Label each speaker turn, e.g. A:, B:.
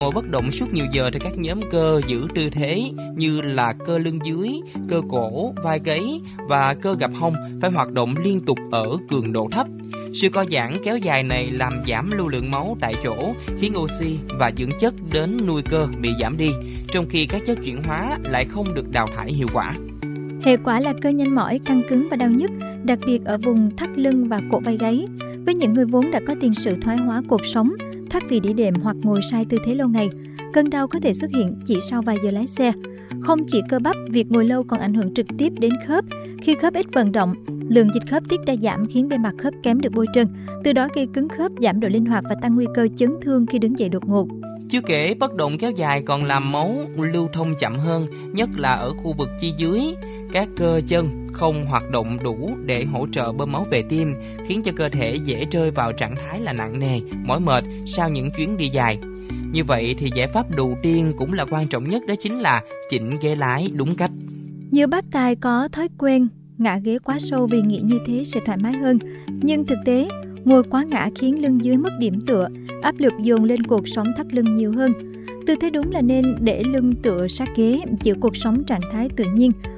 A: Ngồi bất động suốt nhiều giờ thì các nhóm cơ giữ tư thế như là cơ lưng dưới, cơ cổ, vai gáy và cơ gập hông phải hoạt động liên tục ở cường độ thấp. Sự co giãn kéo dài này làm giảm lưu lượng máu tại chỗ, khiến oxy và dưỡng chất đến nuôi cơ bị giảm đi, trong khi các chất chuyển hóa lại không được đào thải hiệu quả.
B: Hệ quả là cơ nhanh mỏi, căng cứng và đau nhức, đặc biệt ở vùng thắt lưng và cổ vai gáy. Với những người vốn đã có tiền sử thoái hóa cột sống, thoát vị đĩa đệm hoặc ngồi sai tư thế lâu ngày, cơn đau có thể xuất hiện chỉ sau vài giờ lái xe. Không chỉ cơ bắp, việc ngồi lâu còn ảnh hưởng trực tiếp đến khớp. Khi khớp ít vận động, lượng dịch khớp tiết ra giảm khiến bề mặt khớp kém được bôi trơn, từ đó gây cứng khớp, giảm độ linh hoạt và tăng nguy cơ chấn thương khi đứng dậy đột ngột.
A: Chưa kể, bất động kéo dài còn làm máu lưu thông chậm hơn, nhất là ở khu vực chi dưới. Các cơ chân không hoạt động đủ để hỗ trợ bơm máu về tim, khiến cho cơ thể dễ rơi vào trạng thái là nặng nề, mỏi mệt sau những chuyến đi dài. Như vậy thì giải pháp đầu tiên cũng là quan trọng nhất, đó chính là chỉnh ghế lái đúng cách.
B: Nhiều bác tài có thói quen ngã ghế quá sâu vì nghĩ như thế sẽ thoải mái hơn. Nhưng thực tế, ngồi quá ngã khiến lưng dưới mất điểm tựa, áp lực dồn lên cột sống thắt lưng nhiều hơn. Tư thế đúng là nên để lưng tựa sát ghế, giữ cột sống trạng thái tự nhiên.